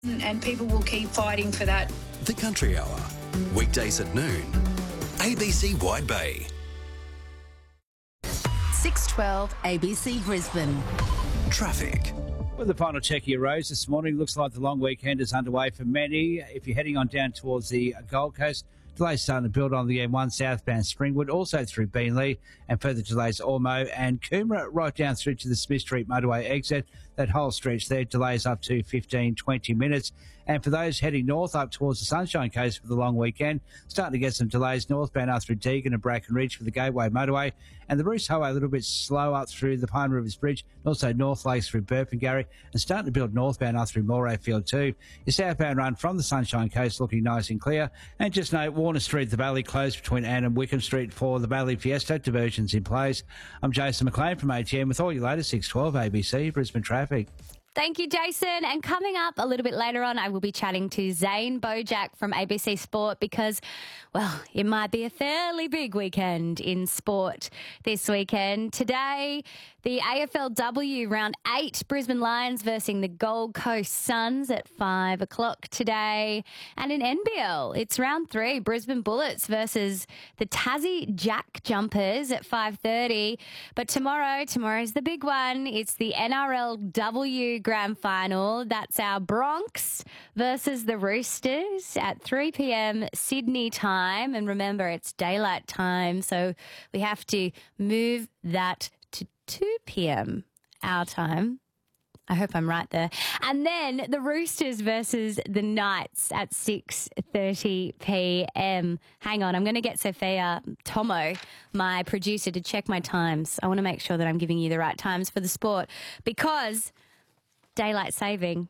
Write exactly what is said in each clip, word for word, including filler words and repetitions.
and people will keep fighting for that. The Country Hour, weekdays at noon, A B C Wide Bay. six twelve A B C Brisbane. Traffic. With the final check of your roads this morning, looks like the long weekend is underway for many. If you're heading on down towards the Gold Coast, delays starting to build on the M one southbound Springwood, also through Beenleigh, and further delays Ormo and Coomera right down through to the Smith Street motorway exit. That whole stretch there, delays up to fifteen, twenty minutes. And for those heading north up towards the Sunshine Coast for the long weekend, starting to get some delays northbound up through Deagon and Bracken Ridge for the Gateway motorway, and the Bruce Highway a little bit slow up through the Pine Rivers Bridge, and also North Lakes through Burpengary, and starting to build northbound up through Moray Field too. Your southbound run from the Sunshine Coast looking nice and clear. And just note, Warner Street, the Valley closed between Ann and Wickham Street for the Valley Fiesta. Diversions in place. I'm Jason McLean from A T M with all your latest six twelve A B C Brisbane traffic. Thank you, Jason. And coming up a little bit later on, I will be chatting to Zane Bojack from A B C Sport because, well, it might be a fairly big weekend in sport this weekend. Today, the A F L W Round eight, Brisbane Lions versus the Gold Coast Suns at five o'clock today. And in N B L, it's Round three, Brisbane Bullets versus the Tassie Jack Jumpers at five thirty. But tomorrow, tomorrow's the big one. It's the N R L W Grand Final. That's our Bronx versus the Roosters at three p.m. Sydney time. And remember, it's daylight time, so we have to move that to two p.m. our time. I hope I'm right there. And then the Roosters versus the Knights at six thirty p.m. Hang on, I'm going to get Sophia Tomo, my producer, to check my times. I want to make sure that I'm giving you the right times for the sport because daylight saving,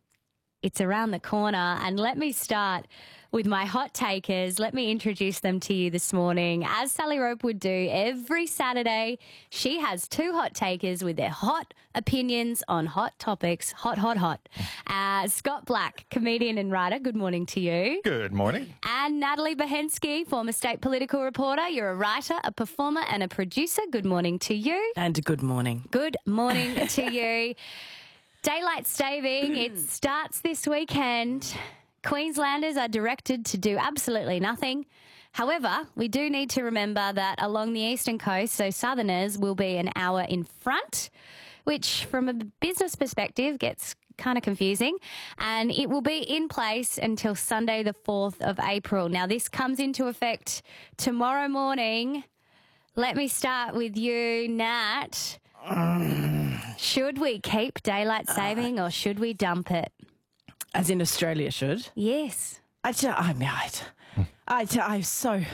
it's around the corner. And let me start with my hot takers. Let me introduce them to you this morning. As Sally Rope would do every Saturday, she has two hot takers with their hot opinions on hot topics. Hot, hot, hot. Uh, Scott Black, comedian and writer, good morning to you. Good morning. And Natalie Behensky, former state political reporter. You're a writer, a performer and a producer. Good morning to you. And good morning. Good morning to you. Daylight saving, it starts this weekend. Queenslanders are directed to do absolutely nothing. However, we do need to remember that along the eastern coast, so southerners will be an hour in front, which from a business perspective gets kind of confusing. And it will be in place until Sunday the fourth of April. Now, this comes into effect tomorrow morning. Let me start with you, Nat. Should we keep daylight saving or should we dump it? As in Australia should? Yes. I, I mean, I, I, I'm so,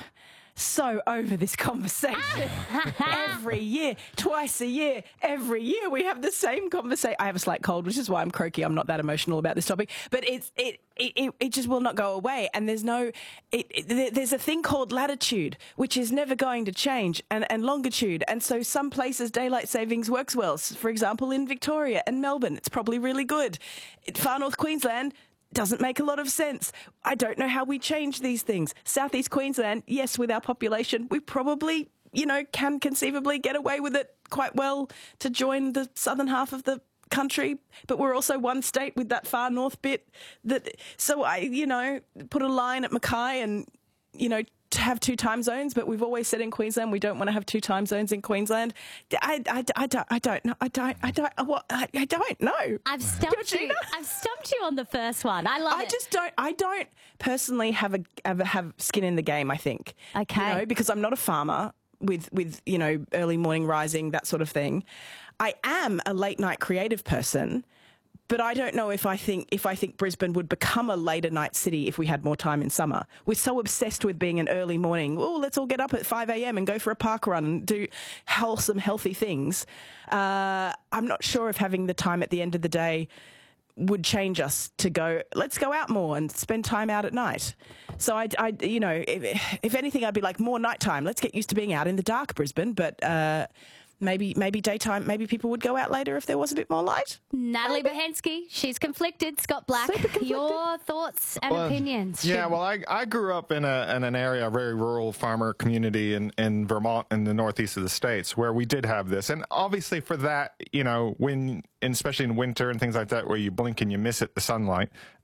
so over this conversation. Every year, twice a year, every year we have the same conversation. I have a slight cold, which is why I'm croaky. I'm not that emotional about this topic, but it's it it, it just will not go away. And there's no, it, it, there's a thing called latitude, which is never going to change, and, and longitude. And so some places daylight savings works well. For example, in Victoria and Melbourne, it's probably really good. Far North Queensland doesn't make a lot of sense. I don't know how we change these things. Southeast Queensland, yes, with our population, we probably, you know, can conceivably get away with it quite well to join the southern half of the country, but we're also one state with that far north bit. That so I, you know, put a line at Mackay and, you know, to have two time zones, but we've always said in Queensland we don't want to have two time zones in Queensland. I, I, I, don't, I don't know. I don't. I don't. What? I, I don't know. I've stumped you. I've stumped you on the first one. I love I it. I just don't. I don't personally have a have, a, have skin in the game. I think. Okay. You know, because I'm not a farmer with with you know early morning rising, that sort of thing. I am a late night creative person. But I don't know if I think if I think Brisbane would become a later night city if we had more time in summer. We're so obsessed with being an early morning. Oh, let's all get up at five a.m. and go for a park run and do wholesome, healthy things. Uh, I'm not sure if having the time at the end of the day would change us to go, let's go out more and spend time out at night. So, I, I you know, if, if anything, I'd be like, more nighttime. Let's get used to being out in the dark, Brisbane. But uh, maybe maybe daytime, maybe people would go out later if there was a bit more light. Natalie Behensky, she's conflicted. Scott Black, conflicted. Your thoughts and well, opinions? Yeah, Should... well, I, I grew up in a in an area, a very rural farmer community in, in Vermont, in the northeast of the states, where we did have this. And obviously for that, you know, when, and especially in winter and things like that, where you blink and you miss it, the sunlight,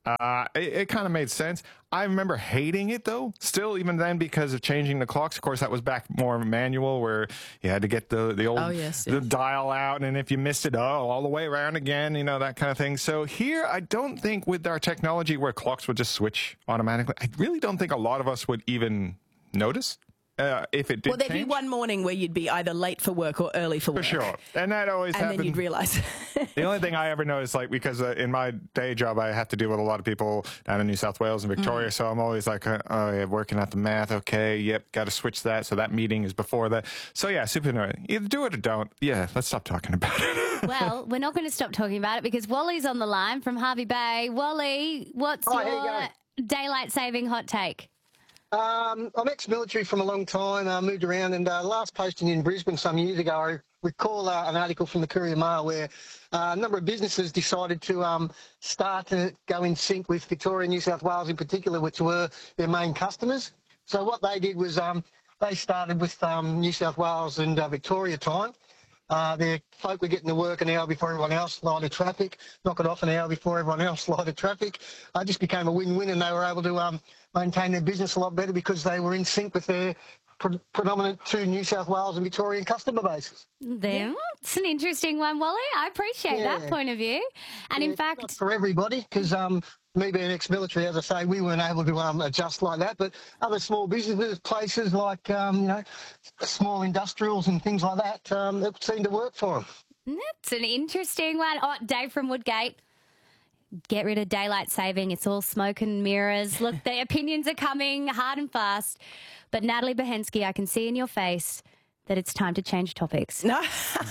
Uh, it, it kind of made sense. I remember hating it, though, still, even then, because of changing the clocks. Of course, that was back more manual, where you had to get the, the old Oh, yes, the yes. dial out, and if you missed it, oh, all the way around again, you know, that kind of thing. So here, I don't think with our technology where clocks would just switch automatically, I really don't think a lot of us would even notice. Uh, if it did Well, there'd change. be one morning where you'd be either late for work or early for For work. sure. And that always And happened. then you'd realise. The only thing I ever noticed, like, because uh, in my day job, I have to deal with a lot of people down in New South Wales and Victoria, Mm. so I'm always like, uh, oh, yeah, working out the math, okay, yep, got to switch that, so that meeting is before that. So, yeah, super annoying. Either do it or don't. Yeah, let's stop talking about it. Well, we're not going to stop talking about it because Wally's on the line from Harvey Bay. Wally, what's Hi, how you your going? daylight saving hot take? Um, I'm ex-military from a long time. I moved around, and uh, last posting in Brisbane some years ago, I recall uh, an article from the Courier Mail where uh, a number of businesses decided to um, start to go in sync with Victoria and New South Wales in particular, which were their main customers. So what they did was um, they started with um, New South Wales and uh, Victoria time. Uh, their folk were getting to work an hour before everyone else, line of traffic, knock it off an hour before everyone else, line of traffic. Uh, it just became a win-win, and they were able to um, maintain their business a lot better because they were in sync with their pre- predominant two New South Wales and Victorian customer bases. There, it's an interesting one, Wally. I appreciate that Yeah. point of view. And in Not fact, for everybody, because um, me being ex-military, as I say, we weren't able to um, adjust like that. But other small businesses, places like um, you know, small industrials and things like that, um, it seemed to work for them. it's an interesting one. Oh, Dave from Woodgate. Get rid of daylight saving. It's all smoke and mirrors. Look, the opinions are coming hard and fast. But Natalie Behensky, I can see in your face that it's time to change topics. No.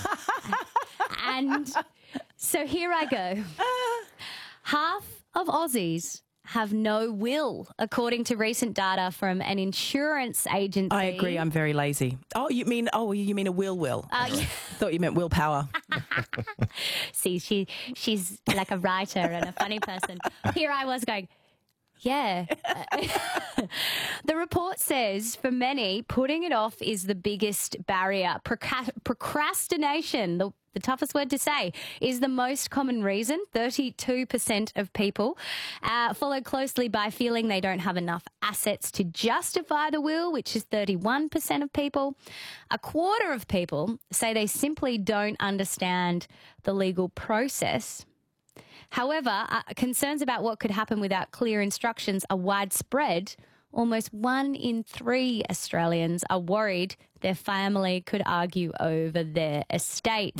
And so here I go. Half of Aussies have no will, according to recent data from an insurance agency. I agree. I'm very lazy. Oh, you mean, oh, you mean a will will. Uh, yeah. Thought you meant willpower. See, she she's like a writer and a funny person. Here I was going, yeah. The report says for many, putting it off is the biggest barrier. Proca- procrastination, the, the toughest word to say, is the most common reason, thirty-two percent of people, uh, followed closely by feeling they don't have enough assets to justify the will, which is thirty-one percent of people. A quarter of people say they simply don't understand the legal process. However, uh, concerns about what could happen without clear instructions are widespread. Almost one in three Australians are worried their family could argue over their estate.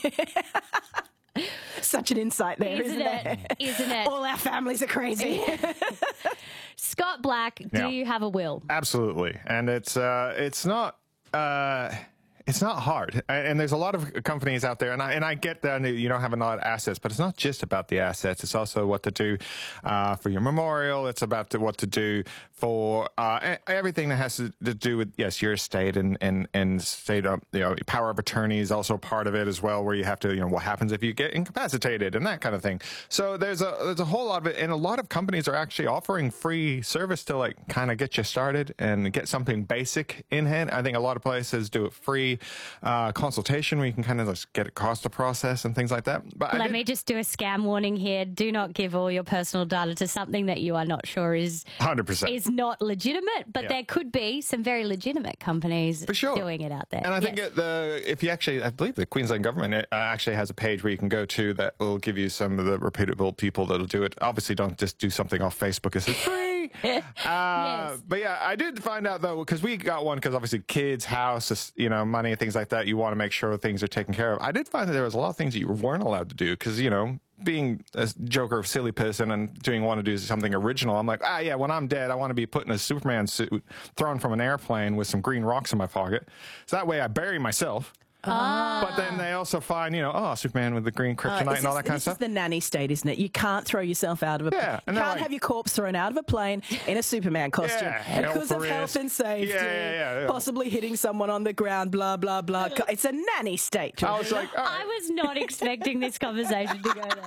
Such an insight there, Isn't isn't, it? there? Isn't it? All our families are crazy. Scott Black, do Yeah. you have a will? Absolutely, and it's uh, it's not uh, it's not hard. And there's a lot of companies out there, and I and I get that you don't have a lot of assets, but it's not just about the assets. It's also what to do uh, for your memorial. It's about the, what to do for uh, everything that has to, to do with yes your estate and and and state of, you know, power of attorney is also part of it as well, where you have to, you know, what happens if you get incapacitated and that kind of thing. So there's a there's a whole lot of it, and a lot of companies are actually offering free service to like kind of get you started and get something basic in hand. I think a lot of places do it free uh, consultation where you can kind of just get across the process and things like that. But I Let did- me just do a scam warning here. Do not give all your personal data to something that you are not sure is one hundred percent. is not legitimate, but Yeah. there could be some very legitimate companies For sure. doing it out there. And I think Yes. it, the if you actually, I believe the Queensland government uh, actually has a page where you can go to that will give you some of the reputable people that'll do it. Obviously, don't just do something off Facebook and say free. uh, Yes. But yeah, I did find out though, because we got one because obviously kids, house, you know, money, things like that. You want to make sure things are taken care of. I did find that there was a lot of things that you weren't allowed to do because, you know, being a joker of silly person and doing want to do something original, I'm like, ah, yeah, when I'm dead, I want to be put in a Superman suit, thrown from an airplane with some green rocks in my pocket. So that way I bury myself. But then they also find, you know, oh, Superman with the green kryptonite Uh, and all this- that kind of this stuff. is the nanny state, isn't it? You can't throw yourself out of a Yeah, you and they're can't like- have your corpse thrown out of a plane in a Superman costume Yeah, health because of risk. health and safety, Yeah, yeah, yeah. possibly hitting someone on the ground, blah, blah, blah. It's a nanny state. I was like, all I right. was not expecting this conversation to go there.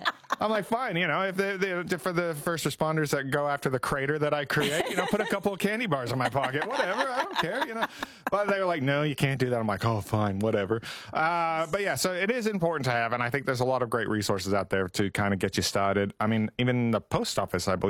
I'm like, fine, you know, if they, they for the first responders that go after the crater that I create, you know, put a couple of candy bars in my pocket, whatever, I don't care, you know. But they were like, no, you can't do that. I'm like, oh, fine, whatever. Uh, but yeah, so it is important to have, and I think there's a lot of great resources out there to kind of get you started. I mean, even the post office, I believe.